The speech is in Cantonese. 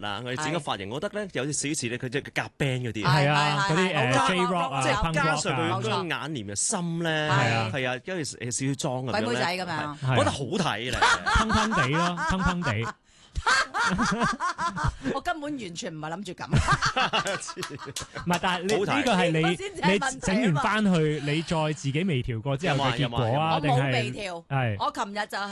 啊，我哋整個髮型，我覺得咧有啲少似咧佢即係夾 band 嗰啲。 係啊，嗰啲J rock 啊， 即係加上佢嗰嗰個眼簾嘅深咧，係啊，跟住少少妝咁樣咧， 鬼妹仔咁樣， 我覺得好睇咧， 烹烹地咯，烹烹地。 我根本完全唔係諗住咁。 唔係，但係呢個係你整完翻去，你再自己微調過之後嘅結果啊？ 我冇微調， 係我琴日就